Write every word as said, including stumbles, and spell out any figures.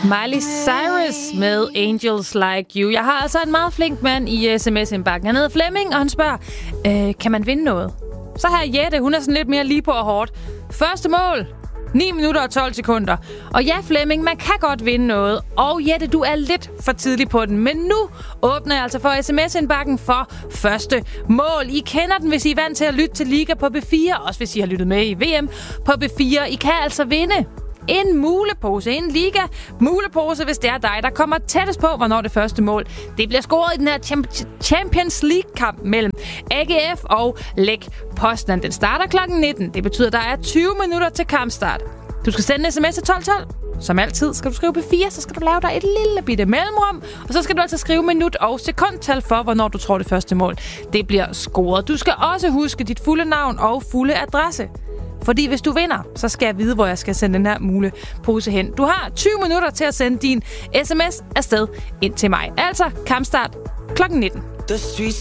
Miley Cyrus med Angels Like You. Jeg har altså en meget flink mand i sms-indbakken. Han hedder Flemming, og han spørger, øh, kan man vinde noget? Så har Jette, hun er sådan lidt mere lige på og hårdt. Første mål, ni minutter og tolv sekunder. Og ja, Flemming, man kan godt vinde noget. Og Jette, du er lidt for tidlig på den. Men nu åbner jeg altså for sms-indbakken for første mål. I kender den, hvis I er vant til at lytte til Liga på B fire. Også hvis I har lyttet med i V M på B fire. I kan altså vinde en mulepose, en Liga mulepose, hvis det er dig, der kommer tættest på, hvornår det første mål. Det bliver scoret i den her Champions League-kamp mellem A G F og Lech Poznan. Den starter klokken nitten. Det betyder, at der er tyve minutter til kampstart. Du skal sende en sms til tolv tolv. Som altid skal du skrive B fire, så skal du lave dig et lille bitte mellemrum, og så skal du altså skrive minut og sekundtal for, hvornår du tror det første mål det bliver scoret. Du skal også huske dit fulde navn og fulde adresse. Fordi hvis du vinder, så skal jeg vide, hvor jeg skal sende den her mulepose hen. Du har tyve minutter til at sende din sms afsted ind til mig. Altså kampstart klokken nitten. The streets